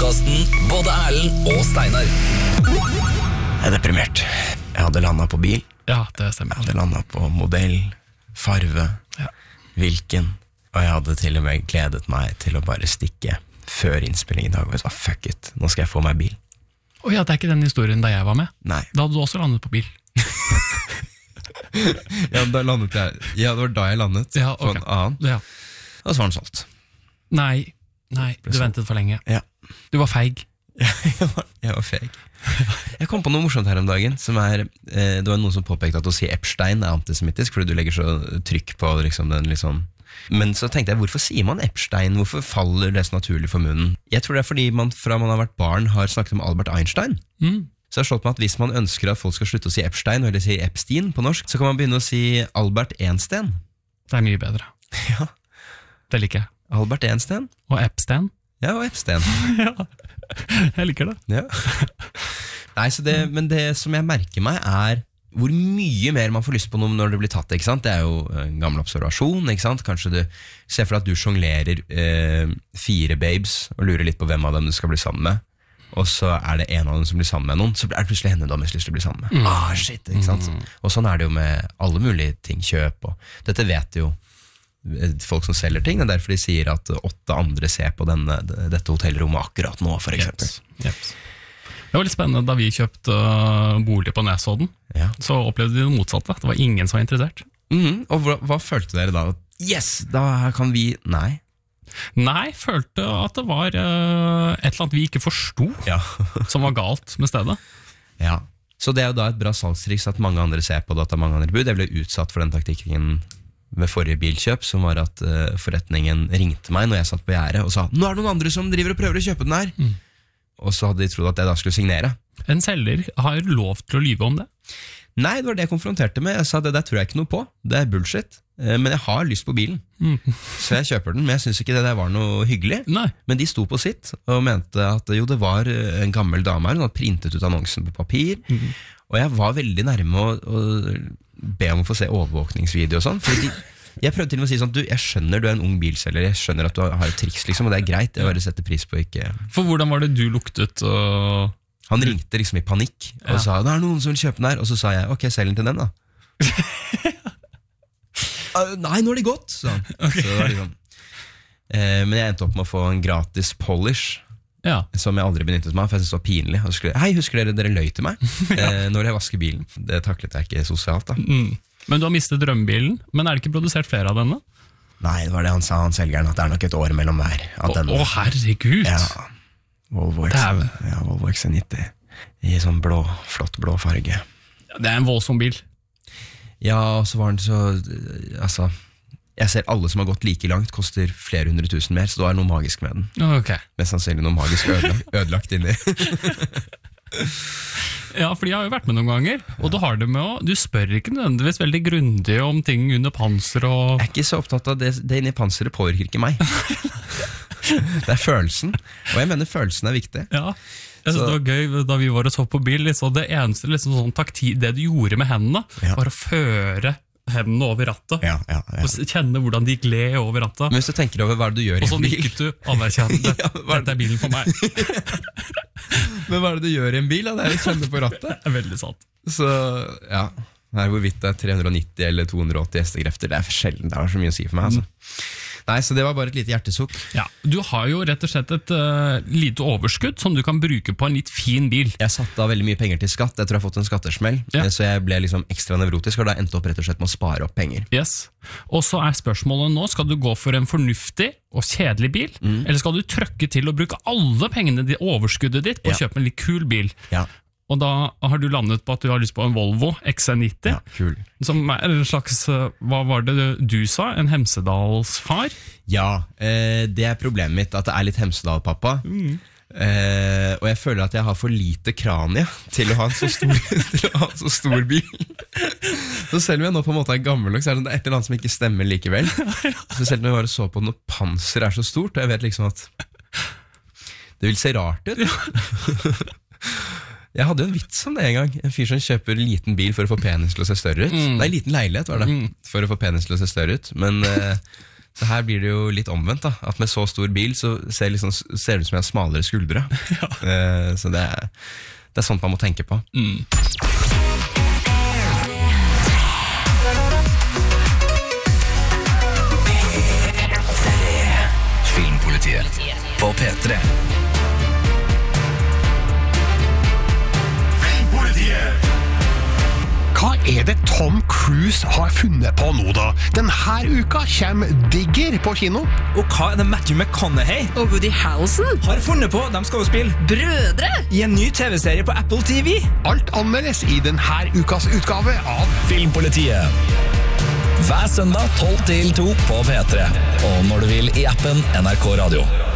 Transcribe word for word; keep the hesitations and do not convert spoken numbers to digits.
podcasten Både Erlend og Steinar. Jeg er deprimert. Jeg hadde landet på bil. Ja, det stemmer. Jeg hadde landet på modell, farve, ja. hvilken. Og jeg hadde til og med gledet meg til å bare stikke før innspilling i dag. Og jeg sa, fuck it, nå skal jeg få meg bil. Å ja, det er ikke den historien da jeg var med. Nei. Da hadde du også landet på bil. Ja, da landet jeg. Ja, det var da jeg landet ja, okay. på en annen. Ja. Og så var den solgt. Nei, nei, du ventet for lenge. Ja. Du var feig. jeg, var, jeg var feig. Jeg kom på noe morsomt her om dagen, som er, eh, det var noen som påpekte at å si Epstein er antisemittisk, fordi du legger så trykk på liksom, den liksom. Men så tenkte jeg, hvorfor sier man Epstein? Hvorfor faller det så naturlig for munnen? Jeg tror det er fordi man fra man har vært barn har snakket om Albert Einstein. Mm. Så jeg har slått meg at hvis man ønsker at folk skal slutte å si Epstein, eller si Epstein på norsk, så kan man begynne å si Albert Einstein. Det er mye bedre. Ja. Det liker jeg. Albert Einstein. Og Epstein. Ja, og Epstein. Ja, jeg liker det. Ja. Nei, så det, men det som jeg merker meg er hvor mye mer man får lyst på noe når det blir tatt, ikke sant? Det er jo en gammel observasjon, ikke sant? Kanskje du ser for deg at du jonglerer eh, fire babes og lurer litt på hvem av dem du skal bli sammen med. Og så er det en av dem som blir sammen med noen, så er det plutselig henne du har mest lyst til å bli sammen med. Mm. Ah, shit, ikke sant? Mm. Og sånn er det jo med alle mulige ting, kjøp og dette vet jo folk som selger ting, det er derfor de sier at åtte andre ser på denne, dette hotellrommet akkurat nå, for eksempel. Yes. Yes. Det var litt spennende da vi kjøpte uh, bolig på Nesodden, ja. Så opplevde vi det motsatte. Det var ingen som var interessert. Mm, og hva, hva følte dere da? Yes, da kan vi... Nei. Nei, følte at det var uh, et eller annet vi ikke forstod, ja. Som var galt med stedet. Ja, så det er jo da et bra salgstriks at mange andre ser på det, at det er mange andre bud. Jeg ble utsatt for den taktikken ved forrige bilkjøp, som var at uh, forretningen ringte meg når jeg satt på gjerdet og sa, nå er det noen andre som driver og prøver å kjøpe den her. Mm. Og så hadde de trodd at jeg da skulle signere. En selger har lov til å lyve om det? Nei, det var det jeg konfronterte med. Jeg sa, det der tror jeg ikke noe på. Det er bullshit. Men jeg har lyst på bilen. Mm. Så jeg kjøper den, men jeg synes ikke det der var noe hyggelig. Nei. Men de sto på sitt og mente at jo, det var en gammel dame her. Hun hadde printet ut annonsen på papir. Mm. Og jeg var veldig nærme å, å be om å få se overvåkningsvideo og sånn. Fordi de, jeg prøvde til og med å si sånn, du, jeg skjønner du er en ung bilselger, jeg skjønner at du har et triks liksom, og det er greit, jeg bare setter pris på ikke... For hvordan var det du luktet? Og... Han ringte liksom i panikk, og ja. Sa, det er noen som vil kjøpe den her, og så sa jeg, ok, selg den til den da. uh, nei, nå er det godt, sa han. Okay. Så det var liksom... Uh, men jeg endte opp med å få en gratis polish, ja. Som jeg aldri benyttet meg, for jeg synes det var pinlig. Og så skulle jeg, hei, husker dere, dere løy til meg ja. uh, når jeg vasker bilen. Det taklet jeg ikke sosialt da. Mm. Men du har mistet drømmebilen, men er det ikke produsert flere av denne? Nei, det var det han sa, han selgeren, at det er nok et år mellom hver av denne. Å, herregud! Ja, Volvo X C nitti i sånn blå, flott blå farge. Ja, det er en voldsom bil. Ja, og så var den så, altså, jeg ser alle som har gått like langt, koster flere hundre tusen mer, så det er noe magisk med den. Ok. Mest sannsynlig noe magisk ødelagt, ødelagt inni. Ja, for jeg har jo vært med noen ganger, og du har det med å, du spør ikke nødvendigvis veldig grundig om ting under panser og... Jeg er ikke så opptatt av det, det inni panseret påvirker ikke meg. Det er følelsen, og jeg mener følelsen er viktig. Ja, jeg synes så... det var gøy da vi var og så på bil, liksom, det eneste liksom, sånn taktil, det du gjorde med hendene, ja. Var å føre hendene over rattet, ja, ja, ja. Og kjenne hvordan de gled over rattet. Men hvis du tenker over hva du gjør i en bil... Og så nikket du anerkjente, ja, dette er bilen for meg. Men hva er det du gjør i en bil? Da? Det er å kjenne på rattet. Det er veldig sant. Så, ja, nei, hvorvidt det er tre hundre nitti eller to hundre åtti hestekrefter, det er for sjelden, det har så mye å si for meg, altså. Mm. Nei, så det var bare et lite hjertesukk. Ja, du har jo rett og slett et uh, lite overskudd som du kan bruke på en litt fin bil. Jeg satte av veldig mye penger til skatt, jeg tror jeg har fått en skattesmell, ja. Så jeg ble liksom ekstra nevrotisk, og da endte opp rett og slett med å spare opp penger. Yes, og så er spørsmålet nå, skal du gå for en fornuftig og kjedelig bil, mm. eller skal du trøkke til å bruke alle pengene, overskuddet ditt, på å ja. Kjøpe en litt kul bil? Ja. Og da har du landet på at du har lyst på en Volvo X C nitti, ja, kul. Som er en slags, hva var det du sa, en Hemsedalsfar? Ja, eh, det er problemet mitt, at det er litt Hemsedal, pappa. Mm. Eh, og jeg føler at jeg har for lite kranie til å ha en så stor, til å ha en så stor bil. Så selv om jeg nå på en måte er gammel, så er det et eller annet som ikke stemmer likevel. Spesielt når jeg bare så på når panser er så stort, og jeg vet liksom at det vil se rart ut. Jeg hadde jo en vits om det en gang. En fyr som kjøper liten bil for å få penis til å se større ut. Mm. Nei, liten leilighet var det, mm. for å få penis til å se større ut. Men eh, Så her blir det jo litt omvendt da, at med så stor bil så ser, liksom, ser det ut som jeg har smalere skuldre. Ja. Uh, så det er, det er sånt man må tenke på. Mm. Filmpolitiet på P tre. Hva er det Tom Cruise har funnet på nå da? Denne uka kommer Digger på kino. Og hva er det Matthew McConaughey og Woody Harrelson har funnet på? De skal jo spille brødre i en ny tv-serie på Apple T V. Alt anmeldes i denne ukas utgave av Filmpolitiet. Hver søndag tolv til to på P tre. Og når du vil i appen N R K Radio.